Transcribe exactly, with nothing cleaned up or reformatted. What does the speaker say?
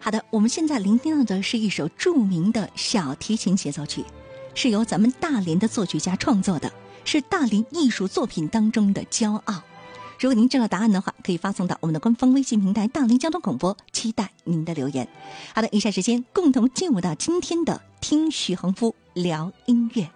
好的，我们现在聆听到的是一首著名的小提琴协奏曲，是由咱们大连的作曲家创作的，是大连艺术作品当中的骄傲。如果您知道答案的话，可以发送到我们的官方微信平台大连交通广播，期待您的留言。好的，以下时间共同进入到今天的听徐恒夫聊音乐。